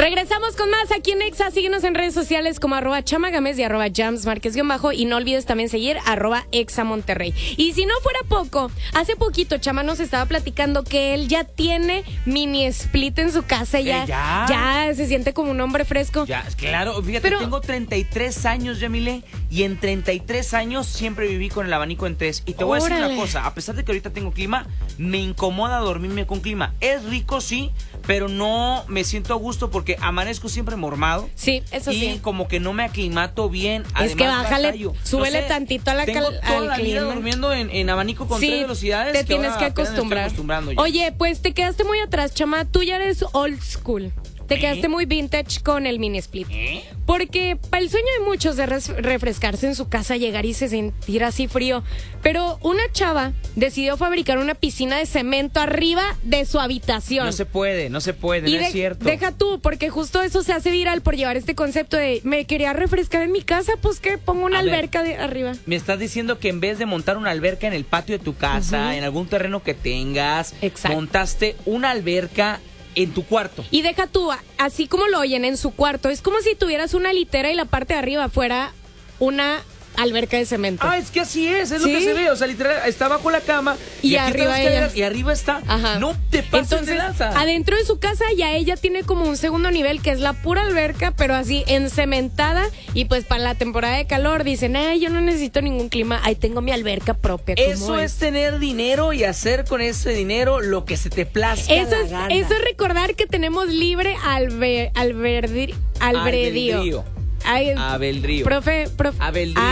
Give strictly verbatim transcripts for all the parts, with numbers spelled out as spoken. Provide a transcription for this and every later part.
Regresamos con más aquí en Exa. Síguenos en redes sociales como arroba chamagames y arroba jams Márquez guión bajo. Y no olvides también seguir arroba Exa Monterrey. Y si no fuera poco, hace poquito Chama nos estaba platicando que él ya tiene mini split en su casa. Ya, ¿Eh, ya? ya se siente como un hombre fresco. Ya, claro, fíjate, Pero, tengo treinta y tres años, Yamile, y en treinta y tres años siempre viví con el abanico en tres. Y te voy órale. a decir una cosa, a pesar de que ahorita tengo clima, me incomoda dormirme con clima. Es rico, sí, pero no me siento a gusto porque amanezco siempre mormado. Sí, eso y sí. como que no me aclimato bien. Es Además, que bájale, batallo. súbele No sé, tantito a la tengo cal- toda al la vida clima. durmiendo en, en abanico con Sí, tres velocidades. te que tienes ahora que apenas me estoy acostumbrar. acostumbrando ya. Oye, pues te quedaste muy atrás, Chama. Tú ya eres old school. Te ¿Eh? quedaste muy vintage con el mini split. ¿Eh? Porque para el sueño de muchos de res- refrescarse en su casa, llegar y se sentir así frío. Pero una chava decidió fabricar una piscina de cemento arriba de su habitación. No se puede, no se puede, Y no de- es cierto. deja tú, porque justo eso se hace viral por llevar este concepto de me quería refrescar en mi casa, pues que pongo una A ver. alberca de arriba. Me estás diciendo que en vez de montar una alberca en el patio de tu casa, Ujú. en algún terreno que tengas, Exacto. montaste una alberca en tu cuarto. Y deja tú, a- así como lo oyen en su cuarto, es como si tuvieras una litera y la parte de arriba fuera una alberca de cemento. Ah, es que así es, es ¿Sí? lo que se ve. O sea, literal, está bajo la cama Y aquí están arriba las escaleras, ella. y arriba está. Ajá. No te pases Entonces, de lanza. adentro de su casa ya ella tiene como un segundo nivel que es la pura alberca, pero así encementada. Y pues para la temporada de calor dicen, ay, yo no necesito ningún clima, ahí tengo mi alberca propia. ¿cómo Eso es tener dinero y hacer con ese dinero lo que se te plazca Eso la es, gana. eso es recordar que tenemos libre albe, alberdi- albedrío. Albedrío. Ay, Abeldrío. Profe, profe. Albedrío.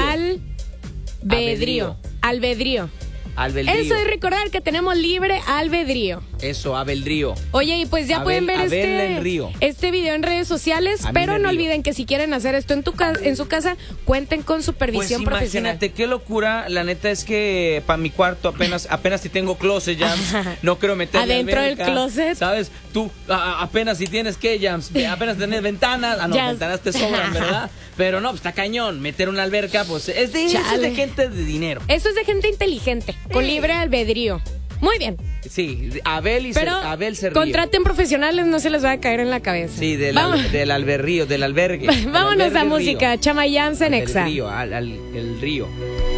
Albedrío. Albedrío. Albedrío. Eso es recordar que tenemos libre albedrío. Eso, abeldrío. Oye, y pues ya Abel- pueden ver Abel este, del Río. este video en redes sociales, Abel pero del no Río. olviden que si quieren hacer esto en tu ca- en su casa, cuenten con Pues supervisión profesional. imagínate qué locura. La neta es que para mi cuarto apenas apenas si tengo closet, Jams, no creo meterle Adentro del alberca, closet. ¿sabes? Tú a- apenas si tienes que, Jams, apenas tenés ventanas, ah no, Ya. ventanas te sobran, ¿verdad? Pero no, pues está cañón, meter una alberca, pues es de, eso es Chale. de gente de dinero. Eso es de gente inteligente, con libre albedrío. Muy bien, Sí, Abel y pero se, Abel se ríe. contraten profesionales, no se les va a caer en la cabeza. Sí, del, Vamos- al- del alberrío, del albergue. del Vámonos albergue a río. música, Chama Yams en Al del Exa. río, al, al- el río.